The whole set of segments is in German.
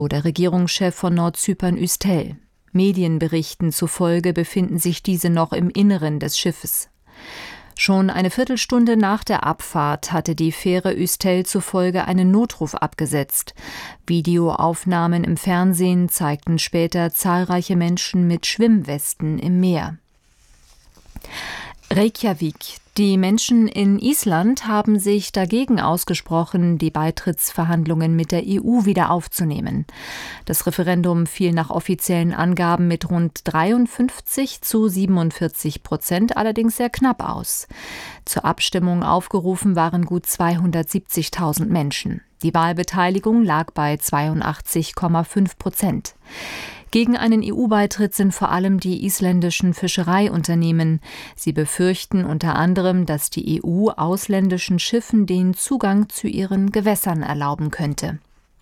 Der Regierungschef von Nordzypern Üstel. Medienberichten zufolge befinden sich diese noch im Inneren des Schiffes. Schon eine Viertelstunde nach der Abfahrt hatte die Fähre Üstel zufolge einen Notruf abgesetzt. Videoaufnahmen im Fernsehen zeigten später zahlreiche Menschen mit Schwimmwesten im Meer. Reykjavik. Die Menschen in Island haben sich dagegen ausgesprochen, die Beitrittsverhandlungen mit der EU wieder aufzunehmen. Das Referendum fiel nach offiziellen Angaben mit rund 53-47%, allerdings sehr knapp aus. Zur Abstimmung aufgerufen waren gut 270.000 Menschen. Die Wahlbeteiligung lag bei 82,5%. Gegen einen EU-Beitritt sind vor allem die isländischen Fischereiunternehmen. Sie befürchten unter anderem, dass die EU ausländischen Schiffen den Zugang zu ihren Gewässern erlauben könnte.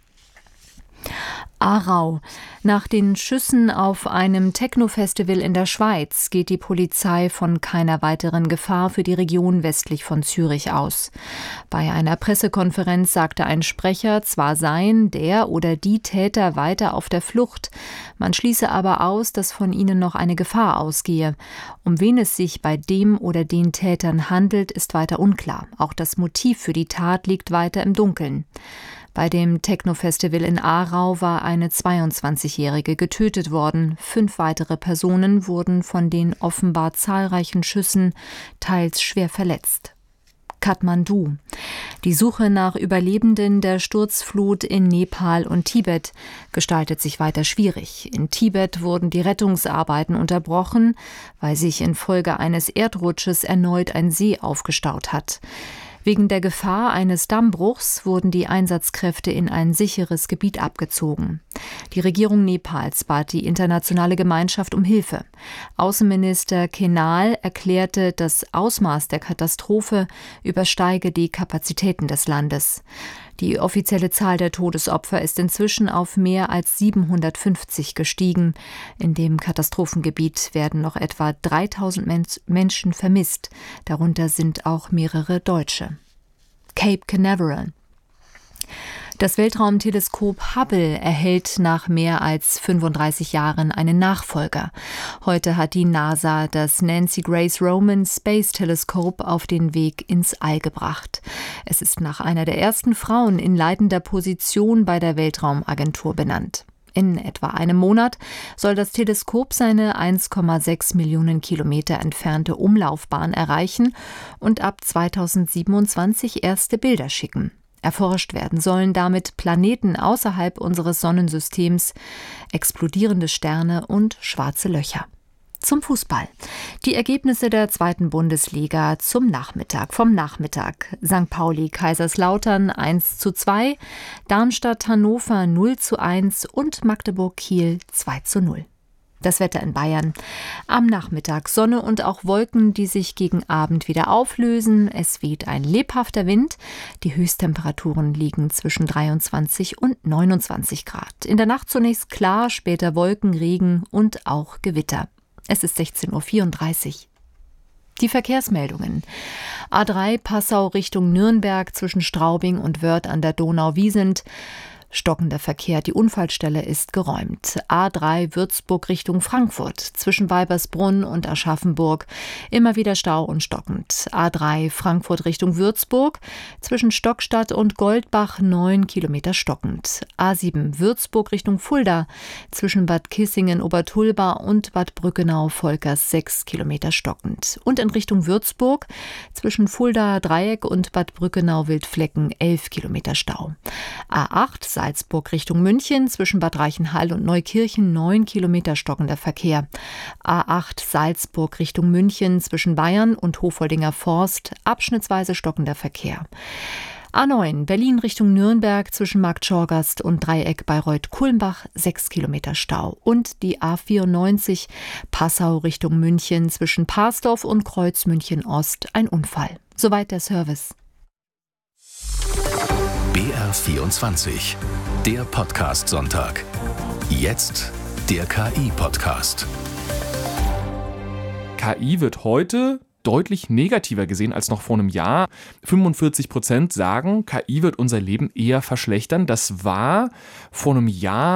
Aarau. Nach den Schüssen auf einem Techno-Festival in der Schweiz geht die Polizei von keiner weiteren Gefahr für die Region westlich von Zürich aus. Bei einer Pressekonferenz sagte ein Sprecher, zwar seien der oder die Täter weiter auf der Flucht, man schließe aber aus, dass von ihnen noch eine Gefahr ausgehe. Um wen es sich bei dem oder den Tätern handelt, ist weiter unklar. Auch das Motiv für die Tat liegt weiter im Dunkeln. Bei dem Techno-Festival in Aarau war eine 22-Jährige getötet worden. 5 weitere Personen wurden von den offenbar zahlreichen Schüssen teils schwer verletzt. Kathmandu. Die Suche nach Überlebenden der Sturzflut in Nepal und Tibet gestaltet sich weiter schwierig. In Tibet wurden die Rettungsarbeiten unterbrochen, weil sich infolge eines Erdrutsches erneut ein See aufgestaut hat. Wegen der Gefahr eines Dammbruchs wurden die Einsatzkräfte in ein sicheres Gebiet abgezogen. Die Regierung Nepals bat die internationale Gemeinschaft um Hilfe. Außenminister Kenal erklärte, das Ausmaß der Katastrophe übersteige die Kapazitäten des Landes. Die offizielle Zahl der Todesopfer ist inzwischen auf mehr als 750 gestiegen. In dem Katastrophengebiet werden noch etwa 3000 Menschen vermisst. Darunter sind auch mehrere Deutsche. Cape Canaveral. Das Weltraumteleskop Hubble erhält nach mehr als 35 Jahren einen Nachfolger. Heute hat die NASA das Nancy Grace Roman Space Telescope auf den Weg ins All gebracht. Es ist nach einer der ersten Frauen in leitender Position bei der Weltraumagentur benannt. In etwa einem Monat soll das Teleskop seine 1,6 Millionen Kilometer entfernte Umlaufbahn erreichen und ab 2027 erste Bilder schicken. Erforscht werden sollen damit Planeten außerhalb unseres Sonnensystems, explodierende Sterne und schwarze Löcher. Zum Fußball. Die Ergebnisse der 2. Bundesliga vom Nachmittag. St. Pauli Kaiserslautern 1:2, Darmstadt Hannover 0:1 und Magdeburg Kiel 2:0. Das Wetter in Bayern. Am Nachmittag Sonne und auch Wolken, die sich gegen Abend wieder auflösen. Es weht ein lebhafter Wind. Die Höchsttemperaturen liegen zwischen 23 und 29 Grad. In der Nacht zunächst klar, später Wolken, Regen und auch Gewitter. Es ist 16:34 Uhr. Die Verkehrsmeldungen. A3 Passau Richtung Nürnberg zwischen Straubing und Wörth an der Donau-Wiesent. Stockender Verkehr, die Unfallstelle ist geräumt. A3 Würzburg Richtung Frankfurt, zwischen Weibersbrunn und Aschaffenburg, immer wieder Stau und stockend. A3 Frankfurt Richtung Würzburg, zwischen Stockstadt und Goldbach 9 Kilometer stockend. A7 Würzburg Richtung Fulda, zwischen Bad Kissingen-Obertulba und Bad Brückenau-Volkers 6 Kilometer stockend. Und in Richtung Würzburg, zwischen Fulda Dreieck und Bad Brückenau-Wildflecken 11 Kilometer Stau. A8 Salzburg Richtung München, zwischen Bad Reichenhall und Neukirchen 9 Kilometer stockender Verkehr. A8 Salzburg Richtung München, zwischen Bayern und Hofoldinger Forst abschnittsweise stockender Verkehr. A9 Berlin Richtung Nürnberg, zwischen Marktschorgast und Dreieck Bayreuth-Kulmbach 6 Kilometer Stau. Und die A94 Passau Richtung München, zwischen Parsdorf und Kreuz München Ost ein Unfall. Soweit der Service. BR24, der Podcast-Sonntag. Jetzt der KI-Podcast. KI wird heute deutlich negativer gesehen als noch vor einem Jahr. 45% sagen, KI wird unser Leben eher verschlechtern. Das war vor einem Jahr